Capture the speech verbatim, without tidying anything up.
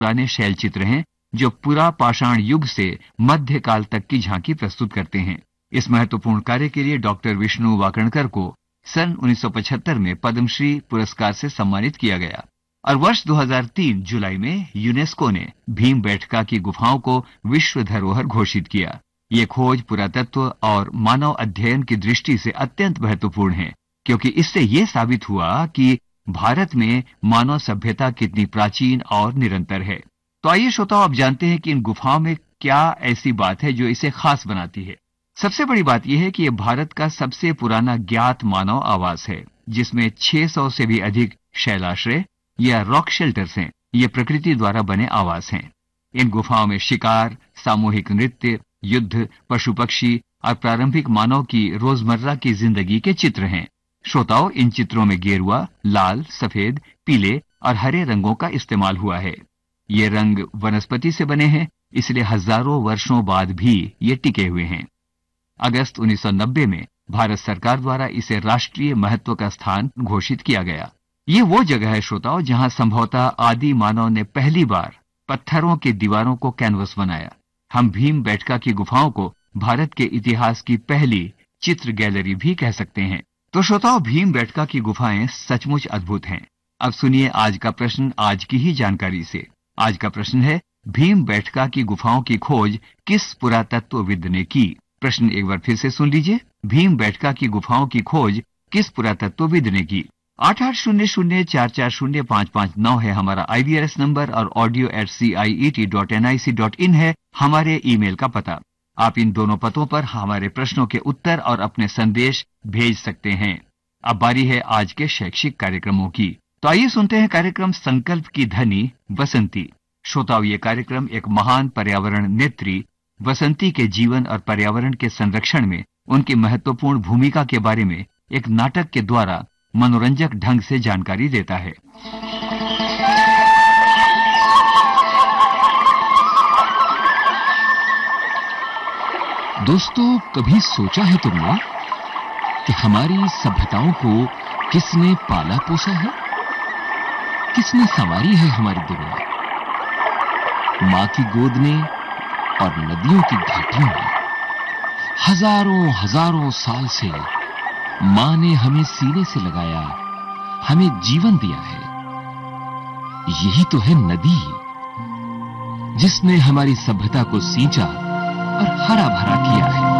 पुराने शैल चित्र हैं जो पुरा पाषाण युग से मध्यकाल तक की झांकी प्रस्तुत करते हैं। इस महत्वपूर्ण कार्य के लिए डॉक्टर विष्णु वाकणकर को सन उन्नीस सौ पचहत्तर में पद्मश्री पुरस्कार से सम्मानित किया गया और वर्ष दो हज़ार तीन जुलाई में यूनेस्को ने भीमबेटका की गुफाओं को विश्व धरोहर घोषित किया। ये खोज पुरातत्व और मानव अध्ययन की दृष्टि से अत्यंत महत्वपूर्ण है, क्योंकि इससे ये साबित हुआ कि भारत में मानव सभ्यता कितनी प्राचीन और निरंतर है। तो आइए श्रोताओ, अब जानते हैं कि इन गुफाओं में क्या ऐसी बात है जो इसे खास बनाती है। सबसे बड़ी बात यह है कि यह भारत का सबसे पुराना ज्ञात मानव आवास है, जिसमें छह सौ से भी अधिक शैलाश्रय या रॉक शेल्टर्स हैं। ये प्रकृति द्वारा बने आवास हैं। इन गुफाओं में शिकार, सामूहिक नृत्य, युद्ध, पशु पक्षी और प्रारंभिक मानव की रोजमर्रा की जिंदगी के चित्र हैं। श्रोताओं, इन चित्रों में गेरुआ, लाल, सफेद, पीले और हरे रंगों का इस्तेमाल हुआ है। ये रंग वनस्पति से बने हैं, इसलिए हजारों वर्षों बाद भी ये टिके हुए हैं। अगस्त उन्नीस सौ नब्बे में भारत सरकार द्वारा इसे राष्ट्रीय महत्व का स्थान घोषित किया गया। ये वो जगह है श्रोताओं, जहां संभवतः आदि मानव ने पहली बार पत्थरों की दीवारों को कैनवस बनाया। हम भीमबेटका की गुफाओं को भारत के इतिहास की पहली चित्र गैलरी भी कह सकते हैं। तो श्रोताओं, भीमबेटका की गुफाएं सचमुच अद्भुत हैं। अब सुनिए आज का प्रश्न आज की ही जानकारी से। आज का प्रश्न है, भीमबेटका की गुफाओं की खोज किस पुरातत्वविद ने की? प्रश्न एक बार फिर से सुन लीजिए। भीमबेटका की गुफाओं की खोज किस पुरातत्वविद ने की? आठ आठ शून्य शून्य चार चार शून्य पाँच पाँच नौ है हमारा आई वी आर एस नंबर और audio eight C I E T dot N I C dot in है हमारे ईमेल का पता। आप इन दोनों पतों पर हमारे प्रश्नों के उत्तर और अपने संदेश भेज सकते हैं। अब बारी है आज के शैक्षिक कार्यक्रमों की। तो आइए सुनते हैं कार्यक्रम संकल्प की धनी बसंती। श्रोताओं, ये कार्यक्रम एक महान पर्यावरण नेत्री बसंती के जीवन और पर्यावरण के संरक्षण में उनकी महत्वपूर्ण भूमिका के बारे में एक नाटक के द्वारा मनोरंजक ढंग से जानकारी देता है। दोस्तों, कभी सोचा है तुमने कि हमारी सभ्यताओं को किसने पाला पोसा है? किसने संवारी है हमारी दुनिया? मां की गोद में और नदियों की घाटियों में हजारों हजारों साल से मां ने हमें सीने से लगाया, हमें जीवन दिया है। यही तो है नदी, जिसने हमारी सभ्यता को सींचा और हरा भरा किया।